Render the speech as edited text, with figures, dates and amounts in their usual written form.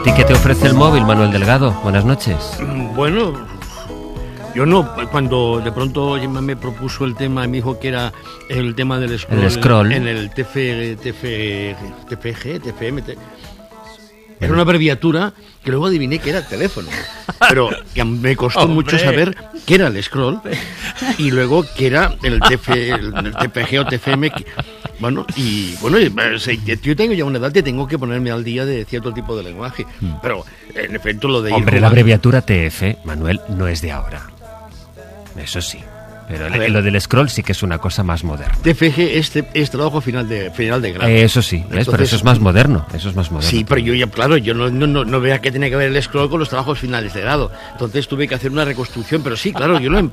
¿A ti qué te ofrece el móvil, Manuel Delgado? Buenas noches. Bueno, yo no. Cuando de pronto Gemma me propuso el tema, me dijo que era el tema del scroll. El scroll. En el TFM. Era una abreviatura que luego adiviné que era teléfono. Pero que me costó mucho saber qué era el scroll y luego qué era el TPG o TFM. Yo tengo ya una edad que tengo que ponerme al día de cierto tipo de lenguaje. Pero, en efecto, lo de... Hombre, la abreviatura TF, Manuel, no es de ahora. Eso sí. Pero lo del scroll sí que es una cosa más moderna. TFG es trabajo final de grado. Eso sí, ¿ves? Entonces, pero eso es más moderno. Sí, pero yo no veía que tenía que ver el scroll con los trabajos finales de grado. Entonces tuve que hacer una reconstrucción, pero sí, claro, yo lo